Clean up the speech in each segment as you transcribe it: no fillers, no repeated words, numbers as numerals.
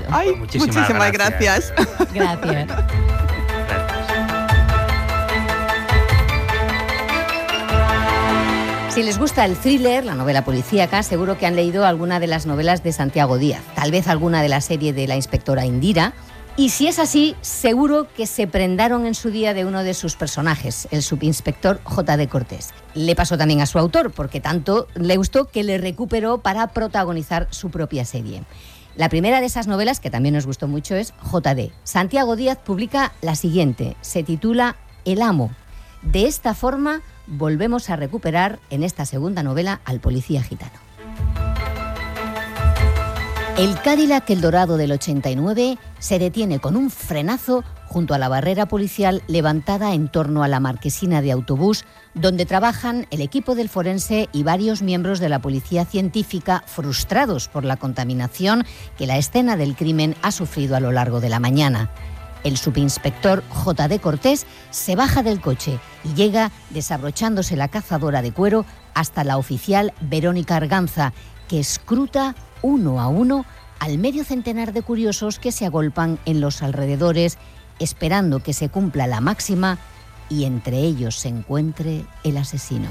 Ay, muchísimas gracias. Gracias. Si les gusta el thriller, la novela policíaca, seguro que han leído alguna de las novelas de Santiago Díaz, tal vez alguna de la serie de la inspectora Indira. Y si es así, seguro que se prendaron en su día de uno de sus personajes, el subinspector J.D. Cortés. Le pasó también a su autor, porque tanto le gustó que le recuperó para protagonizar su propia serie. La primera de esas novelas, que también nos gustó mucho, es J.D. Santiago Díaz publica la siguiente, se titula El amo. De esta forma volvemos a recuperar en esta segunda novela al policía gitano. El Cadillac Eldorado del 89 se detiene con un frenazo junto a la barrera policial levantada en torno a la marquesina de autobús, donde trabajan el equipo del forense y varios miembros de la policía científica frustrados por la contaminación que la escena del crimen ha sufrido a lo largo de la mañana. El subinspector J.D. Cortés se baja del coche y llega desabrochándose la cazadora de cuero hasta la oficial Verónica Arganza, que escruta uno a uno al medio centenar de curiosos que se agolpan en los alrededores, esperando que se cumpla la máxima y entre ellos se encuentre el asesino.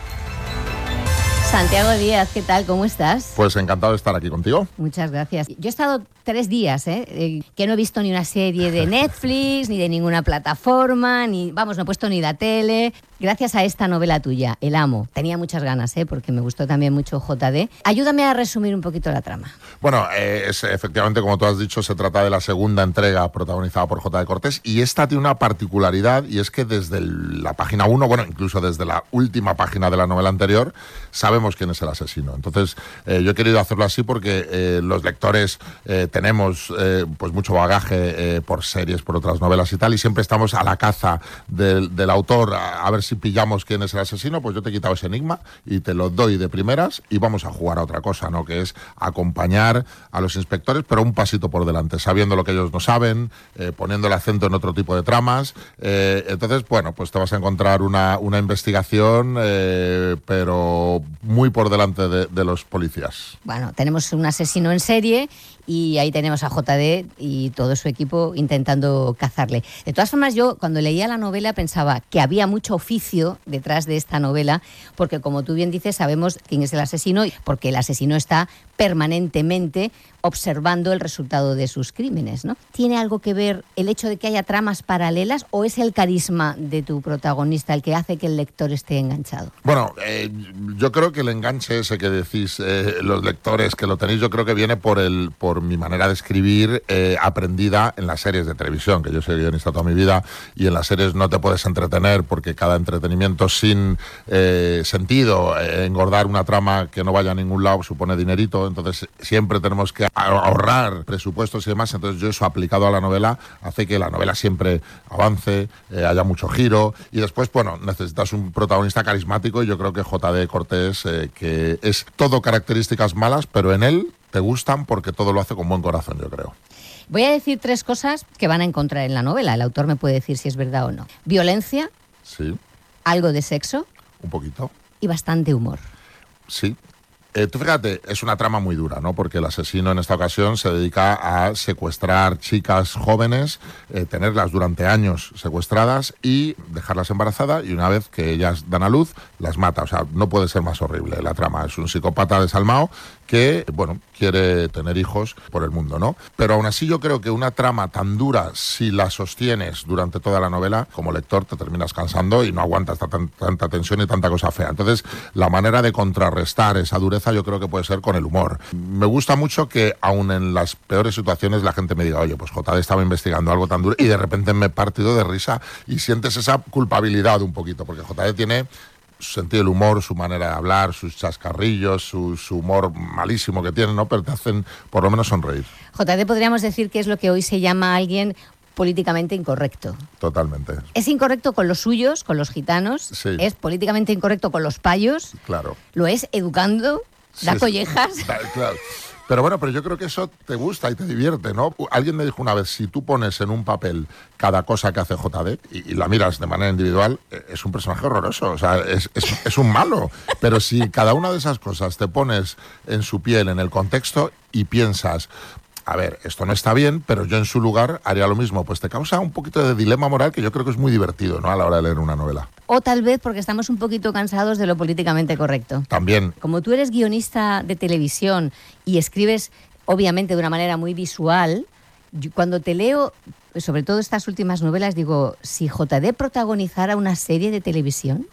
Santiago Díaz, ¿qué tal? ¿Cómo estás? Pues encantado de estar aquí contigo. Muchas gracias. Yo he estado 3 días, que no he visto ni una serie de Netflix, ni de ninguna plataforma, no he puesto ni la tele. Gracias a esta novela tuya, El amo. Tenía muchas ganas, porque me gustó también mucho J.D. Ayúdame a resumir un poquito la trama. Bueno, efectivamente, como tú has dicho, se trata de la segunda entrega protagonizada por J.D. Cortés, y esta tiene una particularidad, y es que desde la página 1, incluso desde la última página de la novela anterior, sabemos quién es el asesino. Entonces, yo he querido hacerlo así porque los lectores tenemos pues mucho bagaje por series, por otras novelas y tal, y siempre estamos a la caza del autor, a ver si pillamos quién es el asesino. Pues yo te he quitado ese enigma y te lo doy de primeras, y vamos a jugar a otra cosa, ¿no? Que es acompañar a los inspectores, pero un pasito por delante, sabiendo lo que ellos no saben, poniendo el acento en otro tipo de tramas. Entonces, pues te vas a encontrar una investigación, pero muy por delante de los policías. Bueno, tenemos un asesino en serie y ahí tenemos a J.D. y todo su equipo intentando cazarle. De todas formas, yo cuando leía la novela pensaba que había mucho oficio detrás de esta novela, porque como tú bien dices, sabemos quién es el asesino, porque el asesino está permanentemente observando el resultado de sus crímenes, ¿no? ¿Tiene algo que ver el hecho de que haya tramas paralelas o es el carisma de tu protagonista el que hace que el lector esté enganchado? Bueno, yo creo que el enganche ese que decís los lectores que lo tenéis, yo creo que viene por mi manera de escribir aprendida en las series de televisión, que yo soy guionista toda mi vida, y en las series no te puedes entretener porque cada entretenimiento sin sentido, engordar una trama que no vaya a ningún lado supone dinerito, entonces siempre tenemos que ahorrar presupuestos y demás. Entonces yo eso aplicado a la novela hace que la novela siempre avance, haya mucho giro, y después, necesitas un protagonista carismático, y yo creo que J.D. Cortés, que es todo características malas, pero en él te gustan porque todo lo hace con buen corazón, yo creo. Voy a decir 3 cosas que van a encontrar en la novela. El autor me puede decir si es verdad o no. Violencia. Sí. Algo de sexo. Un poquito. Y bastante humor. Sí. Tú fíjate, es una trama muy dura, ¿no? Porque el asesino en esta ocasión se dedica a secuestrar chicas jóvenes, tenerlas durante años secuestradas y dejarlas embarazadas, y una vez que ellas dan a luz, las mata. O sea, no puede ser más horrible la trama. Es un psicópata desalmado que, quiere tener hijos por el mundo, ¿no? Pero aún así yo creo que una trama tan dura, si la sostienes durante toda la novela, como lector te terminas cansando y no aguantas tanta tensión y tanta cosa fea. Entonces, la manera de contrarrestar esa dureza yo creo que puede ser con el humor. Me gusta mucho que aún en las peores situaciones la gente me diga, oye, pues J.D. estaba investigando algo tan duro, y de repente me he partido de risa, y sientes esa culpabilidad un poquito, porque J.D. tiene su sentido del humor, su manera de hablar, sus chascarrillos, su humor malísimo que tiene, ¿no? Pero te hacen por lo menos sonreír. J.D. podríamos decir que es lo que hoy se llama alguien políticamente incorrecto. Totalmente. Es incorrecto con los suyos, con los gitanos. Sí. Es políticamente incorrecto con los payos. Claro. Lo es educando, da collejas. Claro. Pero yo creo que eso te gusta y te divierte, ¿no? Alguien me dijo una vez, si tú pones en un papel cada cosa que hace J.D. y la miras de manera individual, es un personaje horroroso, o sea, es un malo. Pero si cada una de esas cosas te pones en su piel, en el contexto, y piensas, a ver, esto no está bien, pero yo en su lugar haría lo mismo. Pues te causa un poquito de dilema moral que yo creo que es muy divertido, ¿no?, a la hora de leer una novela. O tal vez porque estamos un poquito cansados de lo políticamente correcto. También. Como tú eres guionista de televisión y escribes, obviamente, de una manera muy visual, cuando te leo, sobre todo estas últimas novelas, digo, si JD protagonizara una serie de televisión,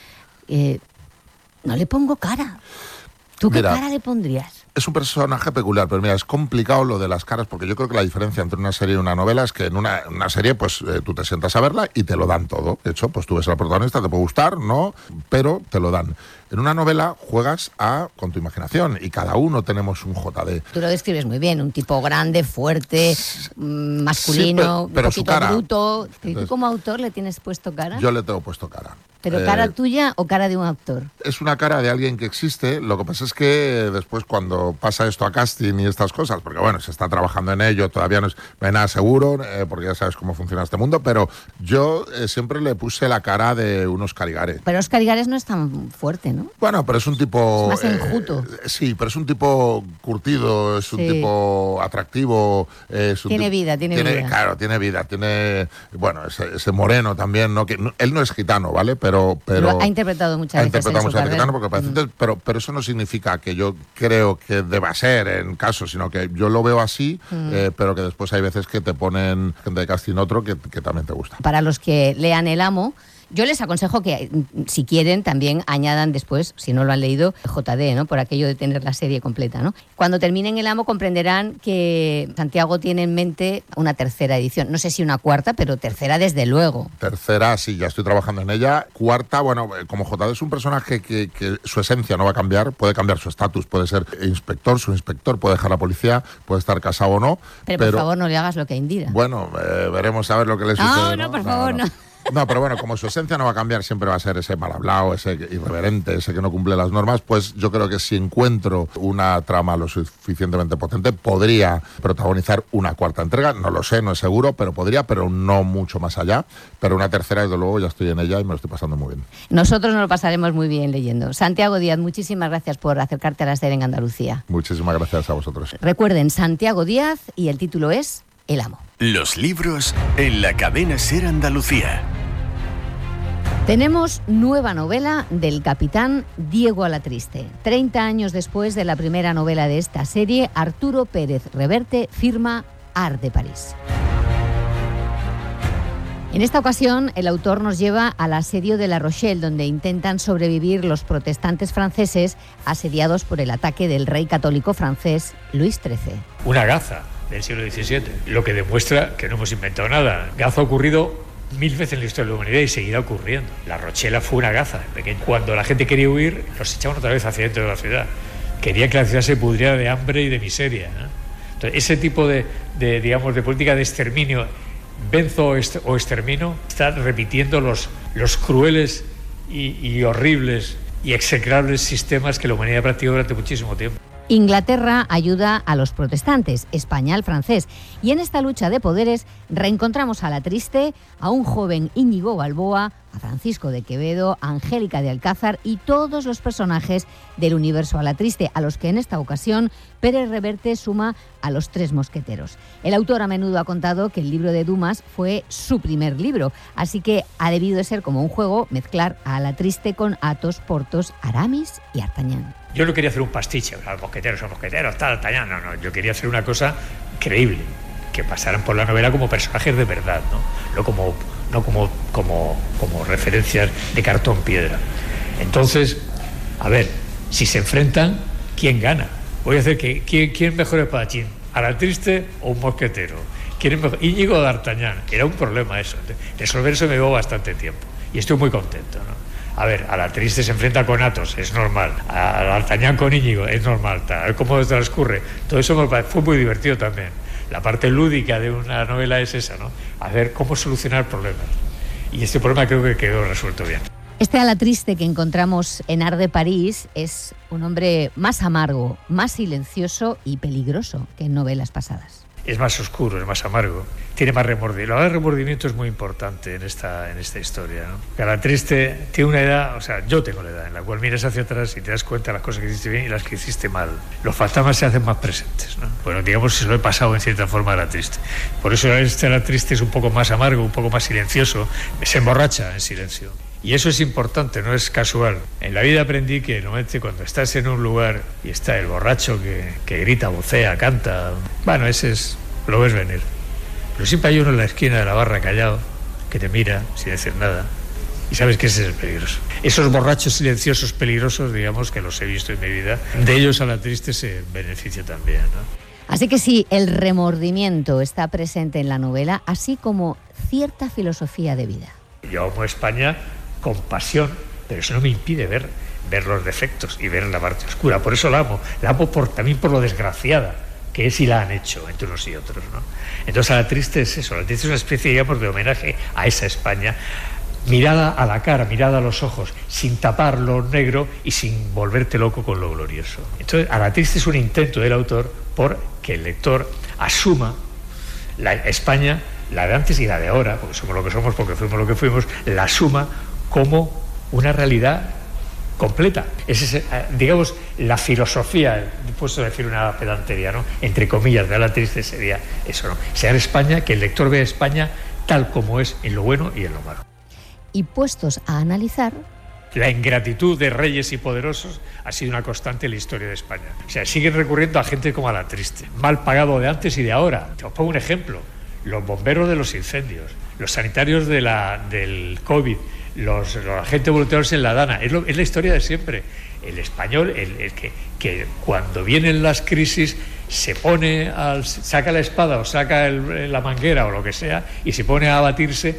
no le pongo cara. ¿Tú qué cara le pondrías? Es un personaje peculiar, pero mira, es complicado lo de las caras, porque yo creo que la diferencia entre una serie y una novela es que en una serie, pues tú te sientas a verla y te lo dan todo. De hecho, pues tú ves al protagonista, te puede gustar, ¿no?, pero te lo dan. En una novela juegas con tu imaginación y cada uno tenemos un JD. Tú lo describes muy bien, un tipo grande, fuerte, masculino, pero un poquito bruto. ¿Y tú como autor le tienes puesto cara? Yo le tengo puesto cara. ¿Pero cara tuya o cara de un actor? Es una cara de alguien que existe. Lo que pasa es que después cuando pasa esto a casting y estas cosas, porque bueno, se está trabajando en ello, todavía no hay nada seguro, porque ya sabes cómo funciona este mundo, pero yo siempre le puse la cara de un Óscar Igares. Pero Óscar Igares no es tan fuerte, ¿no? Bueno, pero es un tipo... Es más enjuto. Sí, pero es un tipo curtido, es un tipo atractivo. Tiene vida. Claro, tiene vida, tiene... Bueno, ese moreno también, ¿no? Él no es gitano, ¿vale? Pero ha interpretado muchas veces gitano porque parece, pero eso no significa que yo creo que deba ser en caso, sino que yo lo veo así, pero que después hay veces que te ponen gente de casting otro que también te gusta. Para los que lean El Amo, yo les aconsejo que, si quieren, también añadan después, si no lo han leído, JD, ¿no?, por aquello de tener la serie completa, ¿no? Cuando terminen El Amo comprenderán que Santiago tiene en mente una tercera edición. No sé si una cuarta, pero tercera desde luego. Tercera, sí, ya estoy trabajando en ella. Cuarta, bueno, como JD es un personaje que su esencia no va a cambiar, puede cambiar su estatus, puede ser inspector, subinspector, puede dejar la policía, puede estar casado o no. Pero por favor no le hagas lo que Indira. Bueno, veremos a ver lo que le sucede. No, por favor, no. No, pero bueno, como su esencia no va a cambiar, siempre va a ser ese mal hablado, ese irreverente, ese que no cumple las normas, pues yo creo que si encuentro una trama lo suficientemente potente, podría protagonizar una cuarta entrega. No lo sé, no es seguro, pero podría, pero no mucho más allá. Pero una tercera, desde luego, ya estoy en ella y me lo estoy pasando muy bien. Nosotros nos lo pasaremos muy bien leyendo. Santiago Díaz, muchísimas gracias por acercarte a la serie en Andalucía. Muchísimas gracias a vosotros. Recuerden, Santiago Díaz, y el título es El Amo. Los libros en la cadena SER Andalucía. Tenemos nueva novela del capitán Diego Alatriste. 30 años después de la primera novela de esta serie, Arturo Pérez Reverte firma Art de París. En esta ocasión, el autor nos lleva al asedio de La Rochelle, donde intentan sobrevivir los protestantes franceses asediados por el ataque del rey católico francés Luis XIII. Una Gaza del siglo XVII, lo que demuestra que no hemos inventado nada. Gaza ha ocurrido 1000 veces en la historia de la humanidad y seguirá ocurriendo. La Rochela fue una Gaza. Cuando la gente quería huir, los echaban otra vez hacia dentro de la ciudad. Quería que la ciudad se pudriera de hambre y de miseria, ¿no? Entonces, ese tipo de política de exterminio, venzo o extermino, está repitiendo los crueles y horribles y execrables sistemas que la humanidad ha practicado durante muchísimo tiempo. Inglaterra ayuda a los protestantes, España al francés. Y en esta lucha de poderes reencontramos a Alatriste, a un joven Íñigo Balboa, a Francisco de Quevedo, a Angélica de Alcázar y todos los personajes del universo Alatriste, a los que en esta ocasión Pérez Reverte suma a los 3 mosqueteros. El autor a menudo ha contado que el libro de Dumas fue su primer libro, así que ha debido de ser como un juego mezclar a Alatriste con Athos, Porthos, Aramis y D'Artagnan. Yo no quería hacer un pastiche, los mosqueteros son mosqueteros, tal, D'Artagnan, no, yo quería hacer una cosa creíble, que pasaran por la novela como personajes de verdad, no como referencias de cartón piedra. Entonces, a ver, si se enfrentan, ¿quién gana? Voy a hacer ¿quién es mejor espadachín? ¿Alatriste o un mosquetero? ¿Quién es mejor? Íñigo o D'Artagnan. Era un problema eso. Resolver eso me llevó bastante tiempo y estoy muy contento, ¿no? A ver, Alatriste se enfrenta con Athos, es normal. A D'Artagnan con Íñigo, es normal. A ver cómo transcurre. Todo eso fue muy divertido también. La parte lúdica de una novela es esa, ¿no? A ver cómo solucionar problemas. Y este problema creo que quedó resuelto bien. Este Alatriste que encontramos en Art de París es un hombre más amargo, más silencioso y peligroso que en novelas pasadas. es más oscuro, es más amargo, tiene más remordimiento. El remordimiento es muy importante en esta historia, ¿no? Calatriste tiene una edad, o sea, yo tengo la edad en la cual miras hacia atrás y te das cuenta de las cosas que hiciste bien y las que hiciste mal. Los fantasmas se hacen más presentes, ¿no? Bueno, digamos que se lo he pasado en cierta forma a la triste. Por eso la triste es un poco más amargo, un poco más silencioso, se emborracha en silencio. Y eso es importante, no es casual. En la vida aprendí que normalmente cuando estás en un lugar y está el borracho que grita, vocea, canta, bueno, lo ves venir. Pero siempre hay uno en la esquina de la barra callado que te mira sin decir nada y sabes que ese es el peligroso. Esos borrachos silenciosos peligrosos, digamos, que los he visto en mi vida, de ellos a la triste se beneficia también, ¿no? Así que sí, el remordimiento está presente en la novela, así como cierta filosofía de vida. Yo amo España con pasión, pero eso no me impide ver los defectos y ver la parte oscura. Por eso la amo también por lo desgraciada que es y la han hecho entre unos y otros, ¿no? Entonces a la triste es eso, la triste es una especie, digamos, de homenaje a esa España, mirada a la cara, mirada a los ojos, sin tapar lo negro y sin volverte loco con lo glorioso. Entonces a la triste es un intento del autor por que el lector asuma la España, la de antes y la de ahora, porque somos lo que somos, porque fuimos lo que fuimos, la asuma como una realidad completa. Es digamos, la filosofía, puedo decir una pedantería, ¿no?, entre comillas, de la triste sería eso, ¿no? Ser España, que el lector vea España tal como es, en lo bueno y en lo malo. Y puestos a analizar, la ingratitud de reyes y poderosos ha sido una constante en la historia de España. O sea, siguen recurriendo a gente como a la triste, mal pagado de antes y de ahora. Te os pongo un ejemplo: los bomberos de los incendios, los sanitarios del COVID, los agentes voluntarios en la Dana. Es la historia de siempre. El español, el que cuando vienen las crisis se pone saca la espada o saca la manguera o lo que sea y se pone a abatirse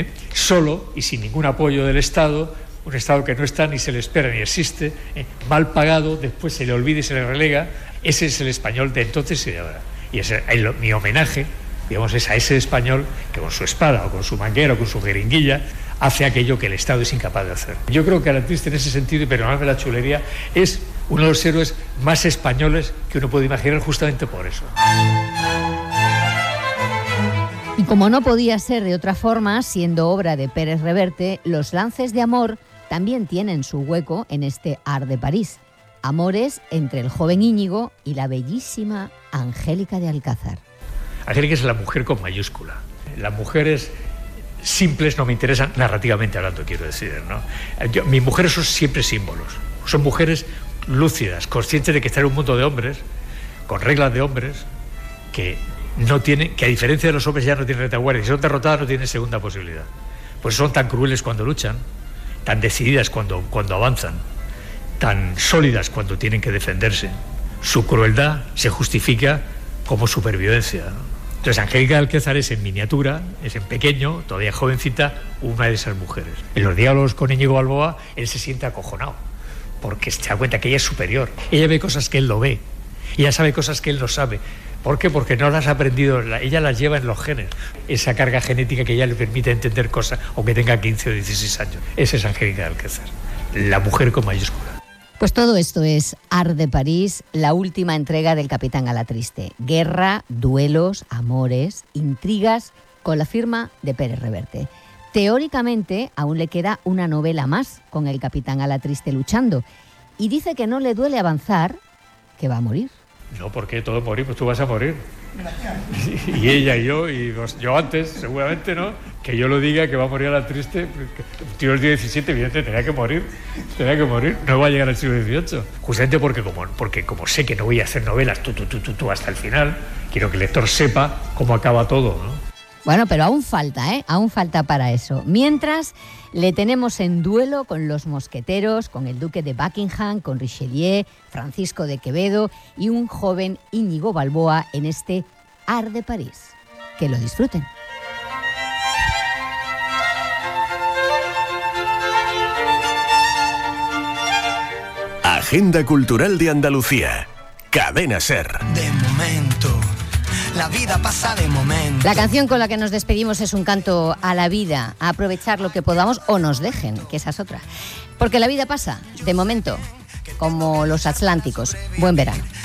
solo y sin ningún apoyo del Estado, un Estado que no está ni se le espera ni existe, mal pagado, después se le olvida y se le relega. Ese es el español de entonces y de ahora. Y mi homenaje, digamos, es a ese español que con su espada o con su manguera o con su jeringuilla hace aquello que el Estado es incapaz de hacer. Yo creo que Calatriste en ese sentido, y perdonadme la chulería, es uno de los héroes más españoles que uno puede imaginar, justamente por eso. Y como no podía ser de otra forma, siendo obra de Pérez Reverte, los lances de amor también tienen su hueco en este Art de París. Amores entre el joven Íñigo y la bellísima Angélica de Alcázar. Angélica es la mujer con mayúscula. Las mujeres simples no me interesan, narrativamente hablando, quiero decir, ¿no? Mis mujeres son siempre símbolos. Son mujeres lúcidas, conscientes de que están en un mundo de hombres, con reglas de hombres, que a diferencia de los hombres ya no tienen retaguardia. Si son derrotadas no tienen segunda posibilidad. Pues son tan crueles cuando luchan, tan decididas cuando avanzan, tan sólidas cuando tienen que defenderse. Su crueldad se justifica como supervivencia, ¿no? Entonces Angélica de Alcázar es en miniatura, es en pequeño, todavía jovencita, una de esas mujeres. En los diálogos con Íñigo Balboa, él se siente acojonado, porque se da cuenta que ella es superior. Ella ve cosas que él no ve, ella sabe cosas que él no sabe. ¿Por qué? Porque no las ha aprendido, ella las lleva en los genes. Esa carga genética que ella le permite entender cosas, aunque tenga 15 o 16 años. Esa es Angélica de Alcázar, la mujer con mayúscula. Pues todo esto es Art de París, la última entrega del Capitán Calatriste. Guerra, duelos, amores, intrigas, con la firma de Pérez Reverte. Teóricamente, aún le queda una novela más con el Capitán Calatriste luchando. Y dice que no le duele avanzar, que va a morir. No, porque todos morimos, tú vas a morir. Y ella y yo antes, seguramente, ¿no? Que yo lo diga, que va a morir a la triste. Un tío del siglo XVII, evidentemente, tenía que morir. No va a llegar al siglo XVIII. Justamente porque como sé que no voy a hacer novelas tú hasta el final, quiero que el lector sepa cómo acaba todo, ¿no? Bueno, pero aún falta, ¿eh? Aún falta para eso. Mientras, le tenemos en duelo con los mosqueteros, con el duque de Buckingham, con Richelieu, Francisco de Quevedo y un joven Íñigo Balboa en este Art de París. Que lo disfruten. Agenda Cultural de Andalucía. Cadena SER. De momento. La vida pasa de momento. La canción con la que nos despedimos es un canto a la vida, a aprovechar lo que podamos o nos dejen, que esa es otra. Porque la vida pasa, de momento, como los atlánticos. Buen verano.